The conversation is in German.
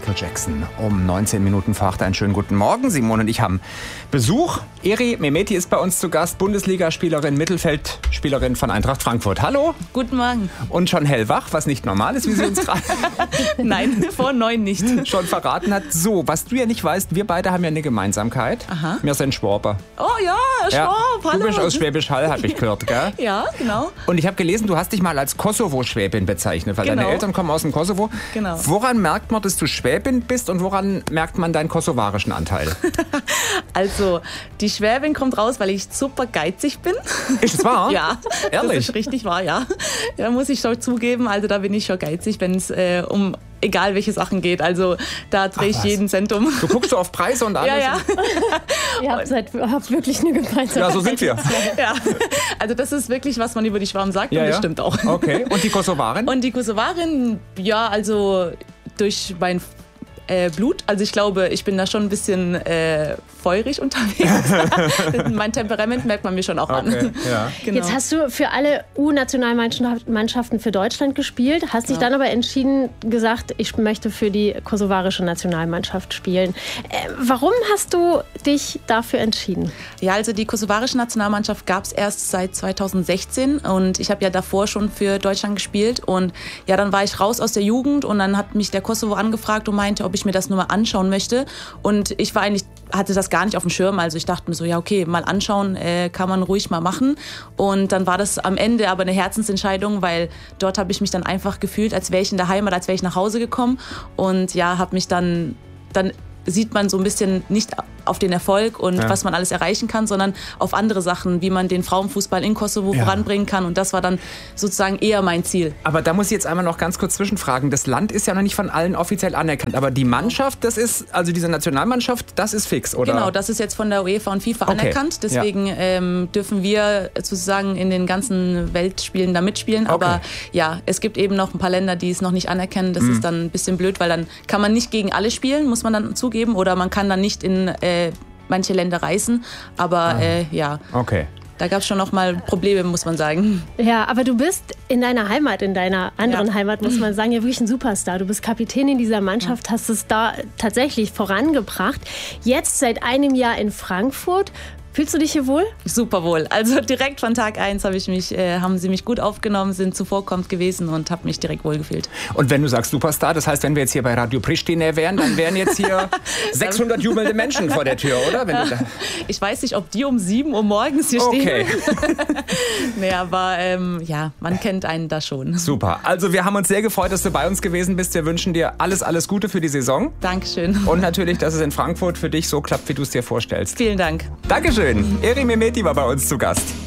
Michael Jackson. Um 19 Minuten vor 8 einen schönen guten Morgen. Simone und ich haben Besuch. Eri Mehmeti ist bei uns zu Gast, Bundesligaspielerin, Mittelfeldspielerin von Eintracht Frankfurt. Hallo. Guten Morgen. Und schon hellwach, was nicht normal ist, wie sie uns gerade Nein, vor 9 nicht. schon verraten hat. So, was du ja nicht weißt, wir beide haben ja eine Gemeinsamkeit. Aha. Wir sind Schwaber. Oh ja, Schwab, hallo. Du bist aus Schwäbisch Hall, habe ich gehört, gell? Ja, genau. Und ich habe gelesen, du hast dich mal als Kosovo-Schwäbin bezeichnet, weil Genau. deine Eltern kommen aus dem Kosovo. Genau. Woran merkt man, dass du Schwäbin bist und woran merkt man deinen kosovarischen Anteil? Also, die Schwäbin kommt raus, weil ich super geizig bin. Ist es wahr? Ja, Ehrlich? das ist richtig wahr, ja. Ja, muss ich schon zugeben. Also da bin ich schon geizig, wenn es um egal welche Sachen geht. Also da drehe ich was? jeden Cent um. Du guckst so auf Preise und alles? Ja, ja. Ihr habt wirklich eine Gemeinsamkeit. Ja, so sind wir. Ja. Also das ist wirklich, was man über die Schwaben sagt, Ja, und das ja. stimmt auch. Okay, und die Kosovarin? Und die Kosovarin, ja, also durch mein Blut. Also ich glaube, ich bin da schon ein bisschen feurig unterwegs. Mein Temperament merkt man mir schon auch an. Okay, ja. Genau. Jetzt hast du für alle U-Nationalmannschaften für Deutschland gespielt, hast dich dann aber entschieden, gesagt, ich möchte für die kosovarische Nationalmannschaft spielen. Warum hast du dich dafür entschieden? Ja, also die kosovarische Nationalmannschaft gab es erst seit 2016 und ich habe ja davor schon für Deutschland gespielt und ja, dann war ich raus aus der Jugend und dann hat mich der Kosovo angefragt und meinte, ob ich mir das nur mal anschauen möchte und ich war eigentlich, hatte das gar nicht auf dem Schirm, also ich dachte mir so, ja okay, mal anschauen kann man ruhig mal machen und dann war das am Ende aber eine Herzensentscheidung, weil dort habe ich mich dann einfach gefühlt, als wäre ich in der Heimat, als wäre ich nach Hause gekommen und ja, habe mich dann sieht man so ein bisschen nicht auf den Erfolg und was man alles erreichen kann, sondern auf andere Sachen, wie man den Frauenfußball in Kosovo voranbringen kann. Und das war dann sozusagen eher mein Ziel. Aber da muss ich jetzt einmal noch ganz kurz zwischenfragen. Das Land ist ja noch nicht von allen offiziell anerkannt. Aber die Mannschaft, das ist, also diese Nationalmannschaft, das ist fix, oder? Genau, das ist jetzt von der UEFA und FIFA Okay. anerkannt. Deswegen dürfen wir sozusagen in den ganzen Weltspielen da mitspielen. Aber ja, es gibt eben noch ein paar Länder, die es noch nicht anerkennen. Das ist dann ein bisschen blöd, weil dann kann man nicht gegen alle spielen, muss man dann zugeben. Oder man kann dann nicht in manche Länder reisen. Aber ja, da gab es schon noch mal Probleme, muss man sagen. Ja, aber du bist in deiner Heimat, in deiner anderen Heimat, muss man sagen, ja wirklich ein Superstar. Du bist Kapitän in dieser Mannschaft, hast es da tatsächlich vorangebracht. Jetzt seit einem Jahr in Frankfurt. Fühlst du dich hier wohl? Super wohl. Also direkt von Tag 1 haben sie mich gut aufgenommen, sind zuvorkommend gewesen und habe mich direkt wohl gefühlt. Und wenn du sagst Superstar, das heißt, wenn wir jetzt hier bei Radio Pristina wären, dann wären jetzt hier 600 jubelnde Menschen vor der Tür, oder? Wenn du da Ich weiß nicht, ob die um 7 Uhr morgens hier stehen. Okay, Nee, aber ja, man kennt einen da schon. super. Also wir haben uns sehr gefreut, dass du bei uns gewesen bist. Wir wünschen dir alles, alles Gute für die Saison. Dankeschön. Und natürlich, dass es in Frankfurt für dich so klappt, wie du es dir vorstellst. Vielen Dank. Dankeschön. Eri Mehmeti war bei uns zu Gast.